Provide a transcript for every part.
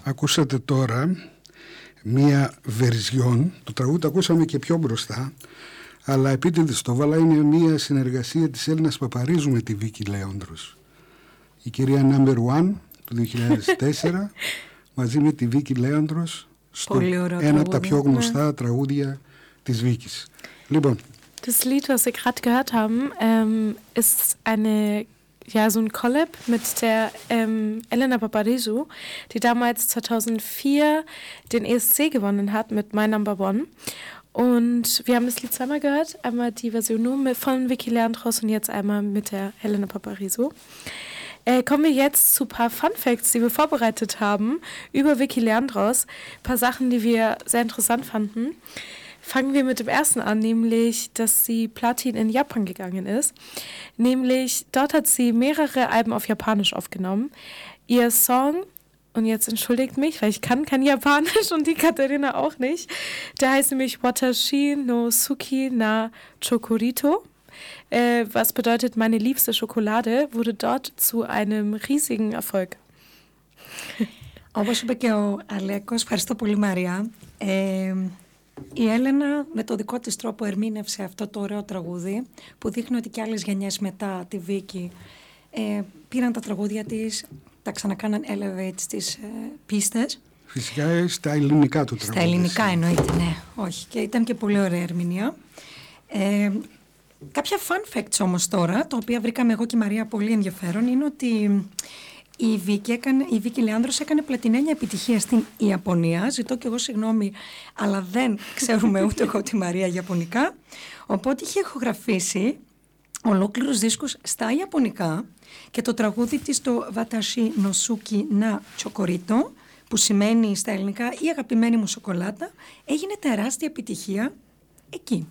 Ακούσατε τώρα μία βερζιόν, το τραγούδι το ακούσαμε και πιο μπροστά, αλλά επίτηδες το βάλα, είναι μία συνεργασία της Έλληνας Παπαρίζου με τη Βίκη Λέονδρος. Η κυρία Number One του 2004 μαζί με τη Βίκη Λέονδρος στο ένα από τα πιο γνωστά τραγούδια της Βίκης. Λοιπόν. Das Lied, was wir gerade gehört haben, ist so ein Collab mit der Elena Paparizou, die damals 2004 den ESC gewonnen hat mit My Number One. Und wir haben das Lied zweimal gehört, einmal die Version nur von Viki Leandros und jetzt einmal mit der Elena Paparizou. Kommen wir jetzt zu ein paar Fun Facts, die wir vorbereitet haben über Viki Leandros. Ein paar Sachen, die wir sehr interessant fanden. Fangen wir mit dem ersten an, nämlich, dass sie Platin in Japan gegangen ist. Nämlich, dort hat sie mehrere Alben auf Japanisch aufgenommen. Ihr Song, und jetzt entschuldigt mich, weil ich kann kein Japanisch und die Katharina auch nicht, der heißt nämlich Watashi no Suki na Chokorito, was bedeutet meine liebste Schokolade, wurde dort zu einem riesigen Erfolg. Όπως είπε και ο Αλέκος, ευχαριστώ πολύ Μαρία. Η Έλενα με το δικό της τρόπο ερμήνευσε αυτό το ωραίο τραγούδι που δείχνει ότι και άλλες γενιές μετά τη Βίκη πήραν τα τραγούδια της, τα ξανακάναν elevate στις πίστες. Φυσικά στα ελληνικά του τραγούδια. Στα ελληνικά εννοείται, ναι. Όχι. Και ήταν και πολύ ωραία ερμηνεία. Κάποια fun facts όμως τώρα, τα οποία βρήκαμε εγώ και η Μαρία πολύ ενδιαφέρον, είναι ότι η Βίκη Λεάνδρος έκανε πλατινένια επιτυχία στην Ιαπωνία. Ζητώ και εγώ συγγνώμη, αλλά δεν ξέρουμε ούτε εγώ τη Μαρία Ιαπωνικά. Οπότε είχε ηχογραφήσει ολόκληρους δίσκους στα Ιαπωνικά και το τραγούδι της, το Watashi no Suki na Chokorito, που σημαίνει στα ελληνικά η αγαπημένη μου σοκολάτα, έγινε τεράστια επιτυχία εκεί.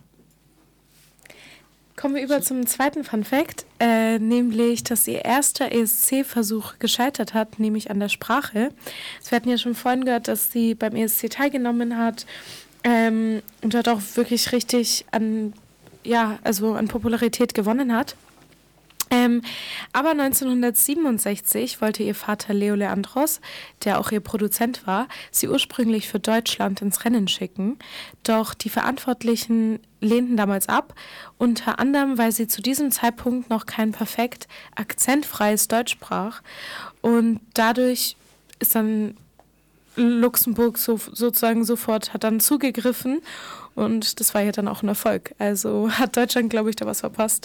Kommen wir über zum zweiten Fun Fact, nämlich, dass ihr erster ESC-Versuch gescheitert hat, nämlich an der Sprache. Wir hatten ja schon vorhin gehört, dass sie beim ESC teilgenommen hat und dort auch wirklich richtig an Popularität gewonnen hat. Aber 1967 wollte ihr Vater Leo Leandros, der auch ihr Produzent war, sie ursprünglich für Deutschland ins Rennen schicken. Doch die Verantwortlichen lehnten damals ab, unter anderem, weil sie zu diesem Zeitpunkt noch kein perfekt akzentfreies Deutsch sprach. Und dadurch ist dann Luxemburg sozusagen sofort, hat dann zugegriffen und das war ja dann auch ein Erfolg. Also hat Deutschland, glaube ich, da was verpasst.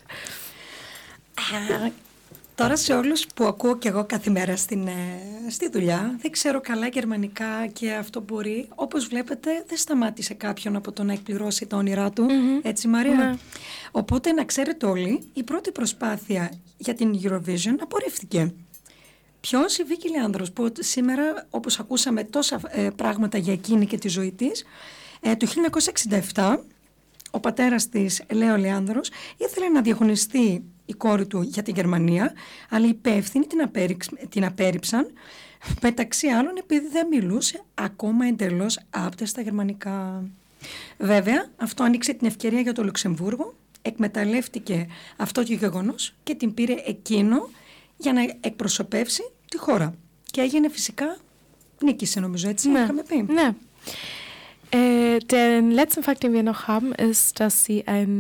Τώρα σε όλους που ακούω και εγώ κάθε μέρα στη δουλειά, δεν ξέρω καλά γερμανικά και αυτό μπορεί, όπως βλέπετε δεν σταμάτησε κάποιον από το να εκπληρώσει τα όνειρά του, έτσι Μαρία. Οπότε να ξέρετε όλοι, η πρώτη προσπάθεια για την Eurovision απορρίφθηκε. Ποιος? Η Βίκη Λεάνδρος, που σήμερα όπως ακούσαμε τόσα πράγματα για εκείνη και τη ζωή της, το 1967 ο πατέρας της, Λέο Λεάνδρος, ήθελε να διαγωνιστεί η κόρη του για τη Γερμανία, αλλά οι υπεύθυνοι την απέρριψαν, μεταξύ άλλων επειδή δεν μιλούσε ακόμα εντελώς άπτα στα γερμανικά. Βέβαια, αυτό ανοίξε την ευκαιρία για το Λουξεμβούργο, εκμεταλλεύτηκε αυτό το γεγονός και την πήρε εκείνο για να εκπροσωπεύσει τη χώρα. Και έγινε φυσικά, νίκησε νομίζω, έτσι είχαμε πει. Ναι. Den letzten Fakt, den wir noch haben, ist, dass sie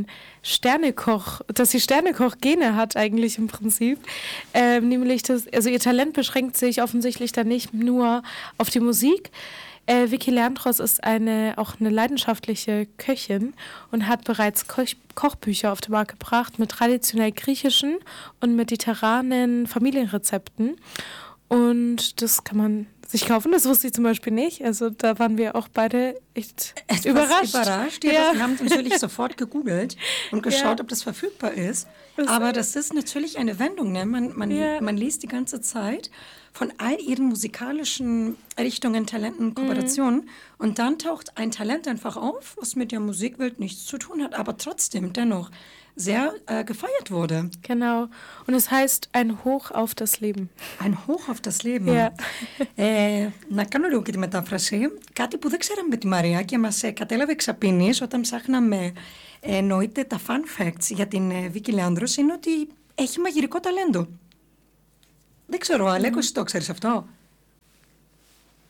Sternekoch-Gene hat eigentlich im Prinzip. Nämlich, ihr Talent beschränkt sich offensichtlich dann nicht nur auf die Musik. Viki Leandros ist auch eine leidenschaftliche Köchin und hat bereits Kochbücher auf den Markt gebracht mit traditionell griechischen und mediterranen Familienrezepten. Und das kann man sich kaufen, das wusste ich zum Beispiel nicht. Also da waren wir auch beide echt überrascht. Ja. Wir haben natürlich sofort gegoogelt und geschaut, ob das verfügbar ist. Aber das ist natürlich eine Wendung. Ne? Man liest die ganze Zeit von all ihren musikalischen Richtungen, Talenten, Kooperationen. Und dann taucht ein Talent einfach auf, was mit der Musikwelt nichts zu tun hat, aber trotzdem dennoch sehr gefeiert wurde. Genau. Und es heißt ein Hoch auf das Leben. Ein Hoch auf das Leben. Yeah. Να κάνω λίγο και τη μετάφραση. Κάτι που δεν ξέραμε με τη Μαρία και μας κατέλαβε εξαπίνης όταν ψάχναμε εννοείται τα fun facts για την Βίκη Λεάνδρος, είναι ότι έχει μαγειρικό ταλέντο. Δεν ξέρω, Αλέκο, εσύ το ξέρεις αυτό?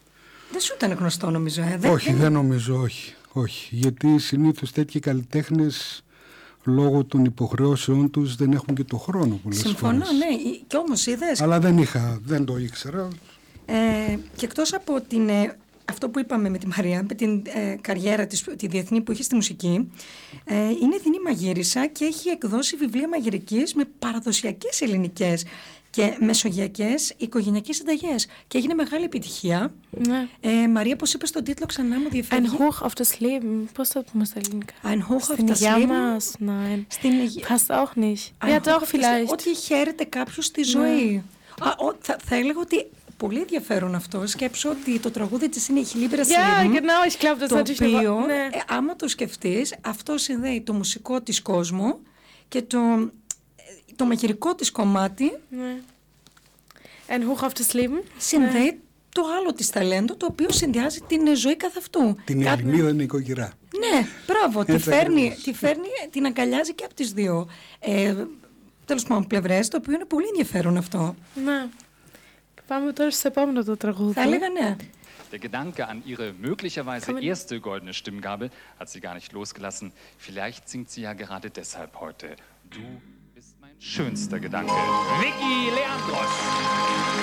Δεν σου ήταν γνωστό νομίζω, Όχι, δεν νομίζω, όχι. Γιατί συνήθως τέτοιοι καλλιτέχνες λόγω των υποχρεώσεών τους δεν έχουν και το χρόνο πολλές φορές. Συμφωνώ, ναι. Κι όμως είδες... Αλλά δεν το ήξερα. Και εκτός από αυτό που είπαμε με τη Μαρία, με την καριέρα της, τη διεθνή που είχε στη μουσική, είναι διεθνή μαγείρισα και έχει εκδώσει βιβλία μαγειρικής με παραδοσιακές ελληνικές και μεσογειακές οικογενειακές συνταγές. Και έγινε μεγάλη επιτυχία. Ναι. Μαρία, πώς είπες τον τίτλο ξανά, μου διαφεύγει? Ein Hoch auf das Leben. Πώς θα πούμε στα ελληνικά? Ein Hoch auf das Leben. Nein. Passt auch nicht. Ja, doch, vielleicht. Ότι χαίρεται κάποιος στη ζωή. Θα έλεγα ότι πολύ ενδιαφέρον αυτό. Σκέψω ότι το τραγούδι της είναι η Χιλίμπρα Ja, genau, ich glaube, das το οποίο, ναι. άμα το σκεφτείς, αυτό συνδέει το μουσικό της κόσμο και το μαγειρικό της κομμάτι. Ναι. Ein Hoch auf das Leben. Συνδέει το άλλο της ταλέντο, το οποίο συνδυάζει την ζωή καθ' αυτού. Την Ελληνίδα νοικοκυρά. Ναι, μπράβο. Την αγκαλιάζει και από τις δύο τέλος πάντων πλευρές, το οποίο είναι πολύ ενδιαφέρον αυτό. Ναι. Πάμε τώρα στο επόμενο το τραγούδι. Θα έλεγα ναι. Der Gedanke an ihre möglicherweise erste goldene Stimmgabel hat sie gar nicht losgelassen. Vielleicht singt sie ja gerade deshalb heute. Du bist mein schönster Gedanke. Vicky Leandros.